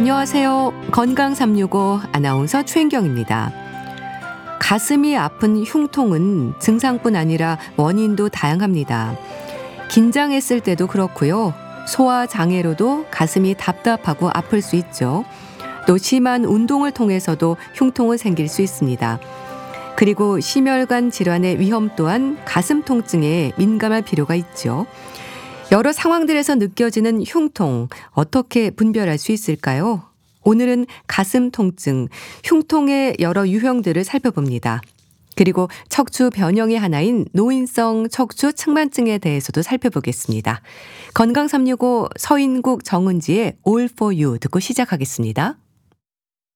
안녕하세요. 건강 365 아나운서 최인경입니다. 가슴이 아픈 흉통은 증상뿐 아니라 원인도 다양합니다. 긴장했을 때도 그렇고요. 소화 장애로도 가슴이 답답하고 아플 수 있죠. 또 심한 운동을 통해서도 흉통은 생길 수 있습니다. 그리고 심혈관 질환의 위험 또한 가슴 통증에 민감할 필요가 있죠. 여러 상황들에서 느껴지는 흉통, 어떻게 분별할 수 있을까요? 오늘은 가슴 통증, 흉통의 여러 유형들을 살펴봅니다. 그리고 척추 변형의 하나인 노인성 척추 측만증에 대해서도 살펴보겠습니다. 건강 365 서인국 정은지의 All for You 듣고 시작하겠습니다.